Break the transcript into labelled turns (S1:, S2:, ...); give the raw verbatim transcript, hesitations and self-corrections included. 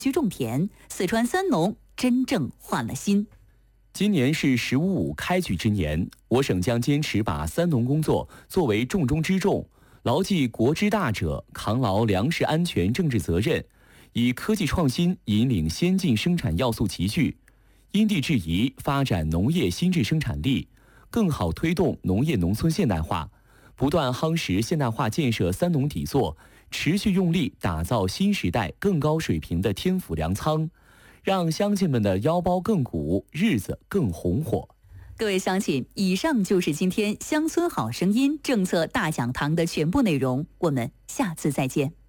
S1: 去种田，四川三农真正换了心。
S2: 今年是“十五五”开局之年，我省将坚持把三农工作作为重中之重，牢记国之大者，扛牢粮食安全政治责任，以科技创新引领先进生产要素齐聚，因地制宜发展农业新质生产力，更好推动农业农村现代化，不断夯实现代化建设三农底座，持续用力打造新时代更高水平的天府粮仓，让乡亲们的腰包更鼓，日子更红火。
S1: 各位乡亲，以上就是今天乡村好声音政策大讲堂的全部内容，我们下次再见。